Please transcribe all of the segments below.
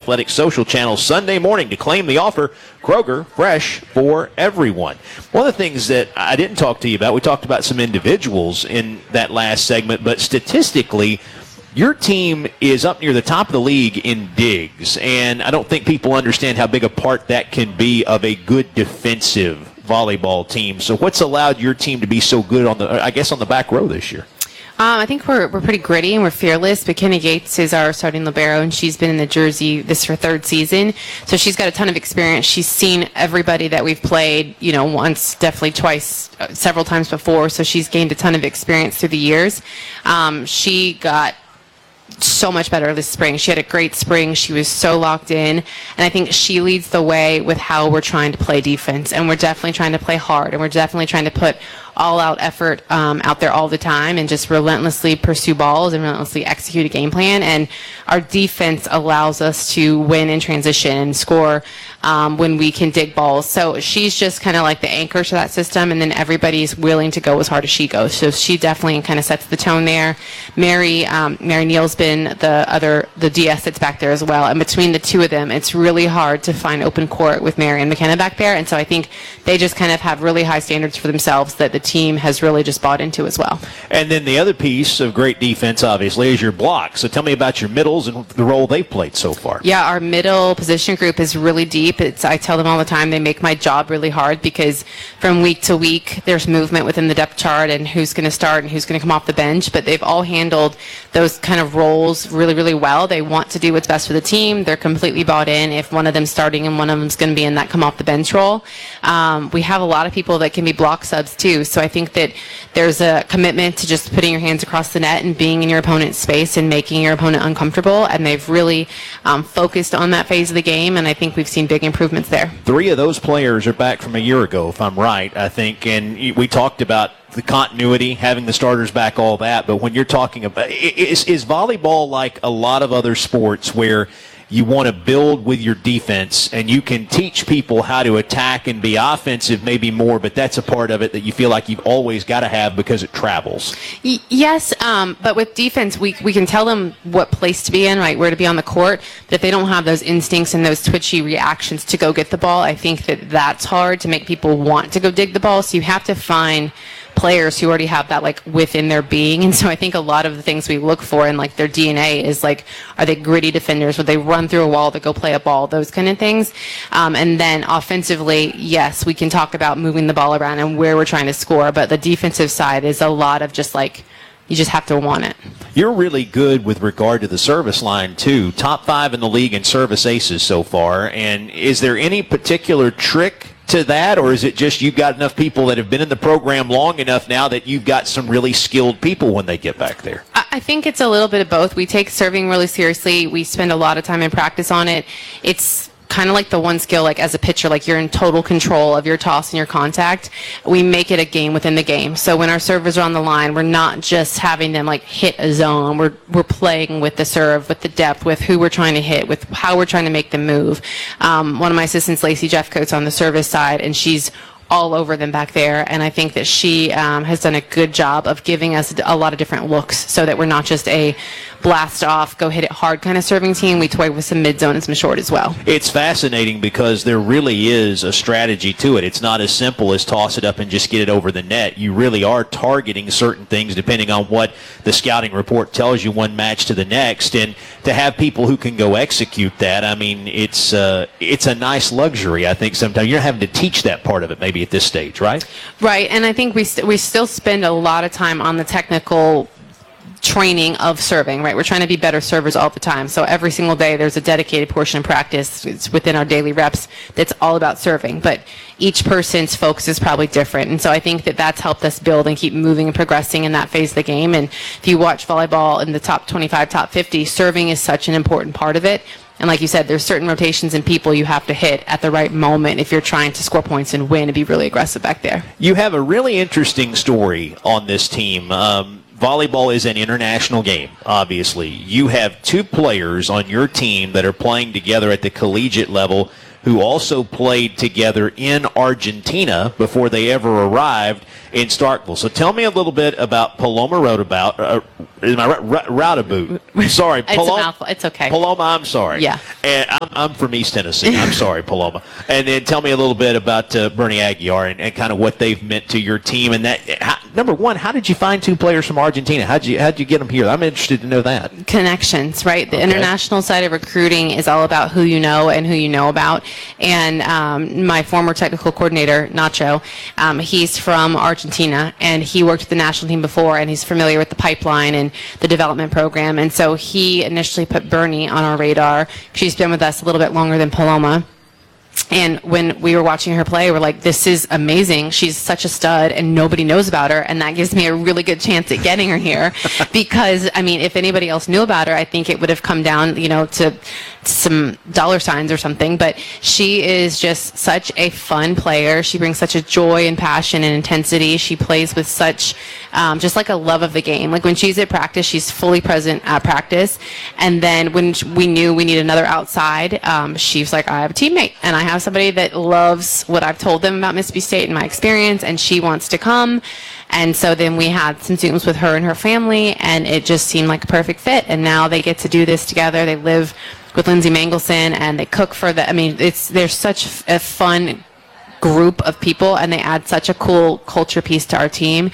Athletics social channel Sunday morning to claim the offer. Kroger, fresh for everyone. One of the things that I didn't talk to you about, we talked about some individuals in that last segment, but statistically, your team is up near the top of the league in digs, and I don't think people understand how big a part that can be of a good defensive volleyball team. So what's allowed your team to be so good on the back row this year? I think we're pretty gritty and we're fearless. But Kenny Gates is our starting libero, and she's been in the jersey this is her third season. So she's got a ton of experience. She's seen everybody that we've played, once, definitely twice, several times before. So she's gained a ton of experience through the years. She got so much better this spring. She had a great spring. She was so locked in, and I think she leads the way with how we're trying to play defense, and we're definitely trying to play hard, and we're definitely trying to put all-out effort out there all the time and just relentlessly pursue balls and relentlessly execute a game plan. And our defense allows us to win in transition and score when we can dig balls. So she's just kind of like the anchor to that system, and then everybody's willing to go as hard as she goes. So she definitely kind of sets the tone there. Mary Neal's been the DS that's back there as well. And between the two of them, it's really hard to find open court with Mary and McKenna back there. And so I think they just kind of have really high standards for themselves that the team has really just bought into as well. And then the other piece of great defense, obviously, is your block. So tell me about your middles and the role they've played so far. Yeah, our middle position group is really deep. I tell them all the time they make my job really hard because from week to week there's movement within the depth chart and who's going to start and who's going to come off the bench. But they've all handled those kind of roles really, really well. They want to do what's best for the team. They're completely bought in. If one of them's starting and one of them's going to be in that come off the bench role. We have a lot of people that can be block subs too. So I think that there's a commitment to just putting your hands across the net and being in your opponent's space and making your opponent uncomfortable. And they've really focused on that phase of the game. And I think we've seen big improvements there. 3 of those players are back from a year ago, if I'm right, I think. And we talked about the continuity, having the starters back, all that. But when you're talking about, is volleyball like a lot of other sports where you want to build with your defense and you can teach people how to attack and be offensive maybe more, but that's a part of it that you feel like you've always got to have because it travels? Yes, but with defense, we can tell them what place to be in, right, where to be on the court, but if they don't have those instincts and those twitchy reactions to go get the ball, I think that's hard to make people want to go dig the ball. So you have to find players who already have that like within their being. And so I think a lot of the things we look for in like their DNA is like, are they gritty defenders? Would they run through a wall to go play a ball? Those kind of things. And then offensively, yes, we can talk about moving the ball around and where we're trying to score, but the defensive side is a lot of just like, you just have to want it. You're really good with regard to the service line, too. Top 5 in the league in service aces so far. And is there any particular trick to that, or is it just you've got enough people that have been in the program long enough now that you've got some really skilled people when they get back there? I think it's a little bit of both. We take serving really seriously. We spend a lot of time in practice on it. It's kind of like the one skill, like as a pitcher, like you're in total control of your toss and your contact. We make it a game within the game. So when our servers are on the line, we're not just having them like hit a zone. We're playing with the serve, with the depth, with who we're trying to hit, with how we're trying to make them move. One of my assistants, Lacey Jeffcoat's on the service side, and she's all over them back there, and I think that she has done a good job of giving us a lot of different looks so that we're not just a blast off, go hit it hard kind of serving team. We toy with some mid zone and some short as well. It's fascinating because there really is a strategy to it. It's not as simple as toss it up and just get it over the net. You really are targeting certain things depending on what the scouting report tells you one match to the next, and to have people who can go execute that, I mean, it's a nice luxury. I think sometimes you're having to teach that part of it maybe at this stage, right? Right, and I think we still spend a lot of time on the technical training of serving, right? We're trying to be better servers all the time. So every single day there's a dedicated portion of practice. It's within our daily reps that's all about serving. But each person's focus is probably different. And so I think that that's helped us build and keep moving and progressing in that phase of the game. And if you watch volleyball in the top 25, top 50, serving is such an important part of it. And like you said, there's certain rotations and people you have to hit at the right moment if you're trying to score points and win and be really aggressive back there. You have a really interesting story on this team. Volleyball is an international game, obviously. You have 2 players on your team that are playing together at the collegiate level who also played together in Argentina before they ever arrived. in Starkville. So tell me a little bit about Paloma Roundabout. Am I right? Roundabout. Sorry, It's a mouthful. It's okay. Paloma, I'm sorry. Yeah. And I'm from East Tennessee. I'm sorry, Paloma. And then tell me a little bit about Bernie Aguiar and kind of what they've meant to your team. And number one, how did you find 2 players from Argentina? How'd you get them here? I'm interested to know that. Connections, right? The international side of recruiting is all about who you know and who you know about. And my former technical coordinator, Nacho, he's from Argentina, and he worked with the national team before, and he's familiar with the pipeline and the development program. And so he initially put Bernie on our radar. She's been with us a little bit longer than Paloma. And when we were watching her play, we're like, this is amazing. She's such a stud, and nobody knows about her. And that gives me a really good chance at getting her here. Because, I mean, if anybody else knew about her, I think it would have come down, to some dollar signs or something. But she is just such a fun player. She brings such a joy and passion and intensity. She plays with such, just like a love of the game. Like when she's at practice, she's fully present at practice. And then when we knew we need another outside, she's like, I have a teammate, and I have somebody that loves what I've told them about Mississippi State and my experience, and she wants to come. And so then we had some Zooms with her and her family, and it just seemed like a perfect fit. And now they get to do this together. They live with Lindsay Mangelson, and they cook for the, I mean, they're such a fun group of people, and they add such a cool culture piece to our team.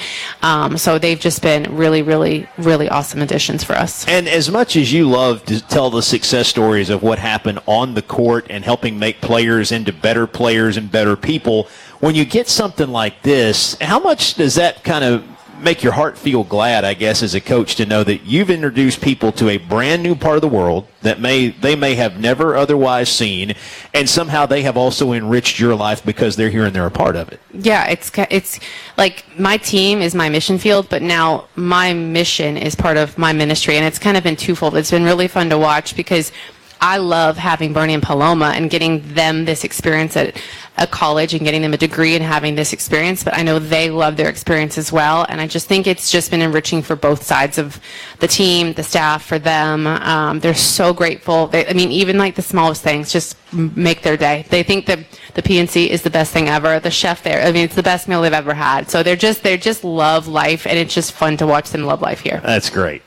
So they've just been really, really, really awesome additions for us. And as much as you love to tell the success stories of what happened on the court and helping make players into better players and better people, when you get something like this, how much does that kind of make your heart feel glad, I guess, as a coach, to know that you've introduced people to a brand new part of the world that they may have never otherwise seen, and somehow they have also enriched your life because they're here and they're a part of it? Yeah, it's like my team is my mission field, but now my mission is part of my ministry, and it's kind of been twofold. It's been really fun to watch because I love having Bernie and Paloma and getting them this experience at a college and getting them a degree and having this experience, but I know they love their experience as well, and I just think it's just been enriching for both sides of the team, the staff, for them. They're so grateful. Even like the smallest things just make their day. They think that the PNC is the best thing ever. The chef there, it's the best meal they've ever had. So they just love life, and it's just fun to watch them love life here. That's great.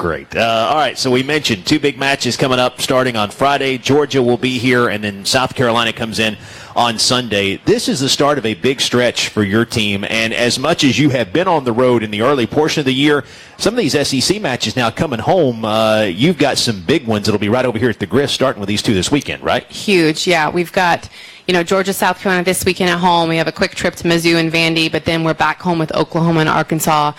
All right, so we mentioned 2 big matches coming up starting on Friday. Georgia will be here, and then South Carolina comes in on Sunday. This is the start of a big stretch for your team, and as much as you have been on the road in the early portion of the year, some of these SEC matches now coming home, you've got some big ones that'll be right over here at the Grist, starting with these 2 this weekend, right? Huge, yeah. We've got, Georgia, South Carolina this weekend at home. We have a quick trip to Mizzou and Vandy, but then we're back home with Oklahoma and Arkansas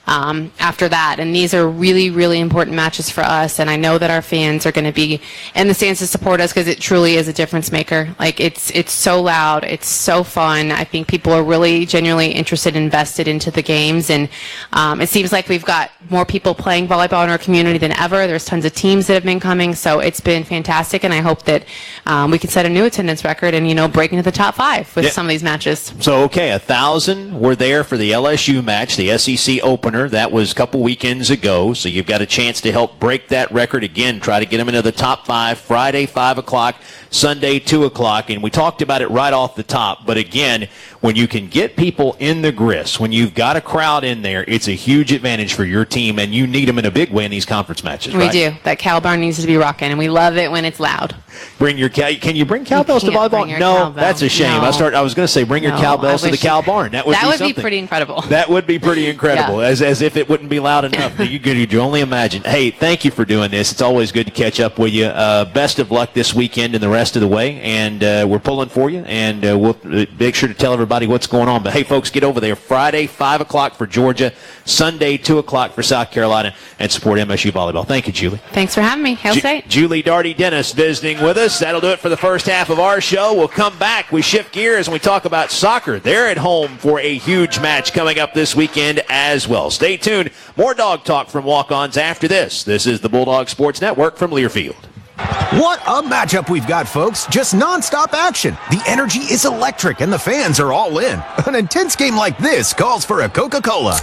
after that. And these are really, really important matches for us. And I know that our fans are going to be in the stands to support us because it truly is a difference maker. Like it's so loud. It's so fun. I think people are really genuinely interested and invested into the games. And it seems like we've got more people playing volleyball in our community than ever. There's tons of teams that have been coming. So it's been fantastic. And I hope that we can set a new attendance record and, break into the top 5 with some of these matches. So, 1,000 were there for the LSU match, the SEC opener. That was a couple weekends ago. So you've got a chance to help break that record again, try to get them into the top 5, Friday, 5 o'clock, Sunday, 2 o'clock. And we talked about it right off the top. But again, when you can get people in the Grist, when you've got a crowd in there, it's a huge advantage for your team, and you need them in a big way in these conference matches, right? We do. That Cal Barn needs to be rocking, and we love it when it's loud. Can you bring cowbells to volleyball? No, cowbell. That's a shame. No. I was going to say bring your cowbells to the Cal Barn. That would be pretty incredible. That would be pretty incredible, Yeah. as if it wouldn't be loud enough. You could only imagine. Hey, thank you for doing this. It's always good to catch up with you. Best of luck this weekend and the rest of the way, and we're pulling for you, and we'll make sure to tell everybody what's going on. But hey, folks, get over there Friday, 5 o'clock for Georgia, Sunday, 2 o'clock for South Carolina, and support MSU volleyball. Thank you, Julie. Thanks for having me. Hail State. Julie Darty-Dennis visiting with us. That'll do it for the first half of our show. We'll come back. We shift gears and we talk about soccer. They're at home for a huge match coming up this weekend as well. Stay tuned. More Dog Talk from Walk-Ons after this. This is the Bulldog Sports Network from Learfield. What a matchup we've got, folks. Just nonstop action. The energy is electric and the fans are all in. An intense game like this calls for a Coca-Cola.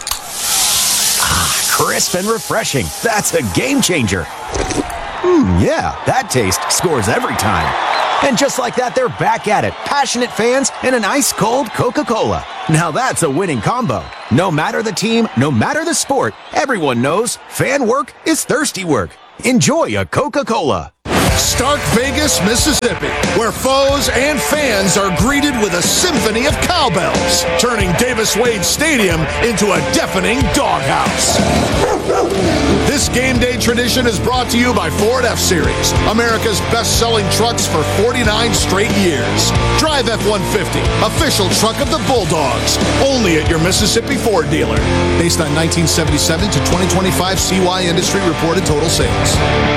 Crisp and refreshing. That's a game changer. Yeah, that taste scores every time. And just like that, they're back at it. Passionate fans and an ice-cold Coca-Cola. Now that's a winning combo. No matter the team, no matter the sport, everyone knows fan work is thirsty work. Enjoy a Coca-Cola. Stark Vegas, Mississippi, where foes and fans are greeted with a symphony of cowbells, turning Davis-Wade Stadium into a deafening doghouse. This game day tradition is brought to you by Ford F-Series, America's best-selling trucks for 49 straight years. Drive F-150, official truck of the Bulldogs, only at your Mississippi Ford dealer. Based on 1977 to 2025 CY Industry reported total sales.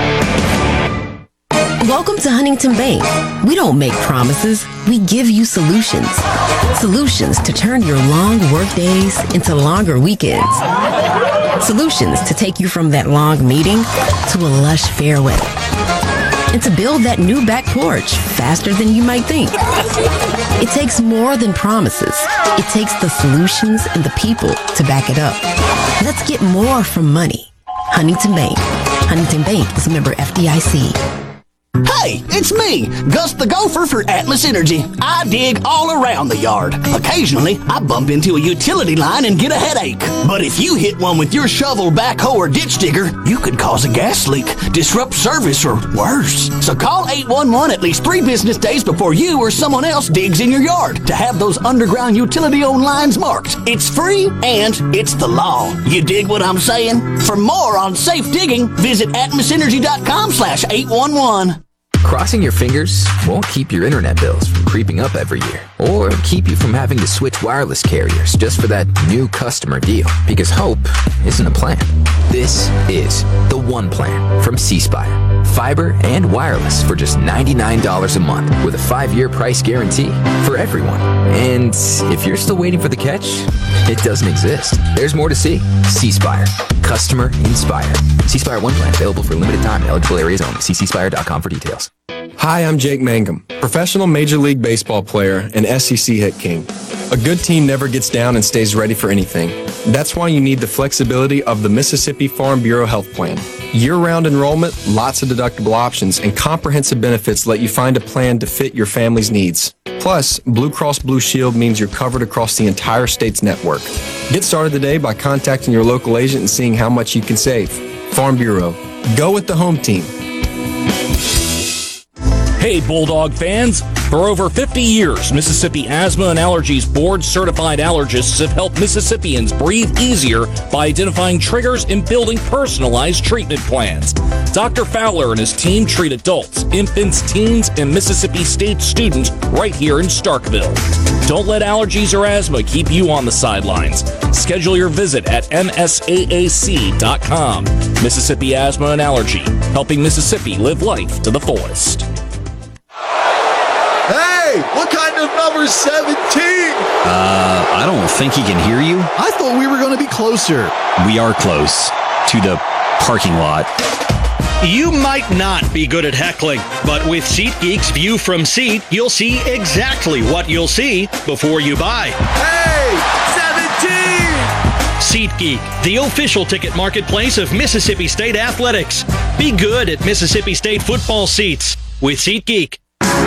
Welcome to Huntington Bank. We don't make promises, we give you solutions. Solutions to turn your long work days into longer weekends. Solutions to take you from that long meeting to a lush fairway. And to build that new back porch faster than you might think. It takes more than promises. It takes the solutions and the people to back it up. Let's get more from money. Huntington Bank. Huntington Bank is a member FDIC. Hey, it's me, Gus the Gopher for Atmos Energy. I dig all around the yard. Occasionally, I bump into a utility line and get a headache. But if you hit one with your shovel, backhoe, or ditch digger, you could cause a gas leak, disrupt service, or worse. So call 811 at least 3 business days before you or someone else digs in your yard to have those underground utility-owned lines marked. It's free and it's the law. You dig what I'm saying? For more on safe digging, visit atmosenergy.com/811. Crossing your fingers won't keep your internet bills from creeping up every year or keep you from having to switch wireless carriers just for that new customer deal, because hope isn't a plan. This is the One Plan from C Spire. Fiber and wireless for just $99 a month with a 5-year price guarantee for everyone. And if you're still waiting for the catch, it doesn't exist. There's more to see. C Spire. Customer inspired. C Spire One Plan available for a limited time in eligible areas only. See cspire.com for details. Hi, I'm Jake Mangum, professional Major League Baseball player and SEC hit king. A good team never gets down and stays ready for anything. That's why you need the flexibility of the Mississippi Farm Bureau Health Plan. Year-round enrollment, lots of deductible options, and comprehensive benefits let you find a plan to fit your family's needs. Plus, Blue Cross Blue Shield means you're covered across the entire state's network. Get started today by contacting your local agent and seeing how much you can save. Farm Bureau. Go with the home team. Hey, Bulldog fans! For over 50 years, Mississippi Asthma and Allergies board-certified allergists have helped Mississippians breathe easier by identifying triggers and building personalized treatment plans. Dr. Fowler and his team treat adults, infants, teens, and Mississippi State students right here in Starkville. Don't let allergies or asthma keep you on the sidelines. Schedule your visit at msaac.com. Mississippi Asthma and Allergy, helping Mississippi live life to the fullest. Hey, what kind of number 17? I don't think he can hear you. I thought we were going to be closer. We are close to the parking lot. You might not be good at heckling, but with SeatGeek's View from Seat, you'll see exactly what you'll see before you buy. Hey, 17! SeatGeek, the official ticket marketplace of Mississippi State Athletics. Be good at Mississippi State football seats with SeatGeek.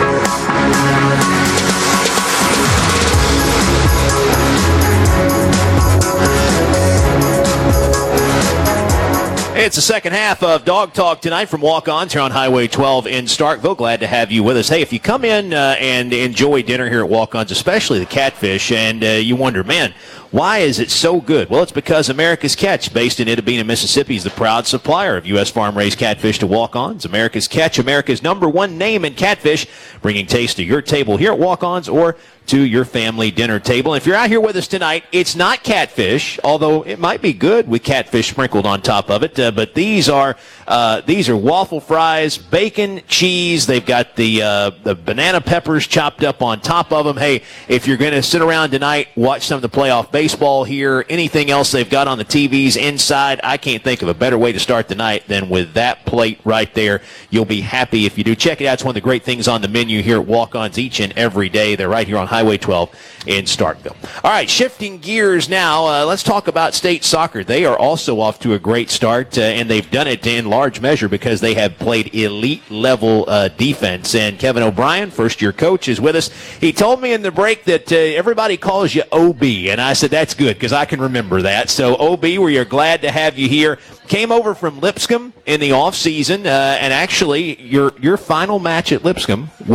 It's the second half of Dog Talk tonight from Walk-Ons here on Highway 12 in Starkville. Glad to have you with us. Hey, if you come in and enjoy dinner here at Walk-Ons, especially the catfish, and you wonder, man, why is it so good? Well, it's because America's Catch, based in Itta Bena, Mississippi, is the proud supplier of U.S. farm-raised catfish to Walk-Ons. America's Catch, America's #1 name in catfish, bringing taste to your table here at Walk-Ons or to your family dinner table. And if you're out here with us tonight, it's not catfish, although it might be good with catfish sprinkled on top of it. But these are waffle fries, bacon, cheese. They've got the banana peppers chopped up on top of them. Hey, if you're going to sit around tonight, watch some of the playoff baseball here, anything else they've got on the TVs inside, I can't think of a better way to start the night than with that plate right there. You'll be happy if you do. Check it out. It's one of the great things on the menu here at Walk-Ons each and every day. They're right here on Highway 12 in Starkville. All right, shifting gears now, let's talk about state soccer. They are also off to a great start, and they've done it in large measure because they have played elite-level defense. And Kevin O'Brien, first-year coach, is with us. He told me in the break that everybody calls you OB, and I said that's good because I can remember that. So, OB, we are glad to have you here. Came over from Lipscomb in the offseason, and actually your final match at Lipscomb